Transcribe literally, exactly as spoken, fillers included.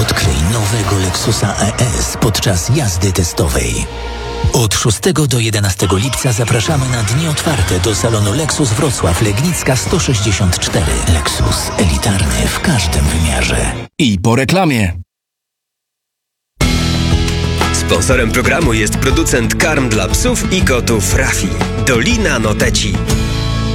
Odkryj nowego Lexusa E S podczas jazdy testowej. Od szóstego do jedenastego lipca zapraszamy na dni otwarte do salonu Lexus Wrocław Legnicka sto sześćdziesiąt cztery. Lexus, elitarny w każdym wymiarze. I po reklamie. Sponsorem programu jest producent karm dla psów i kotów Rafi. Dolina Noteci.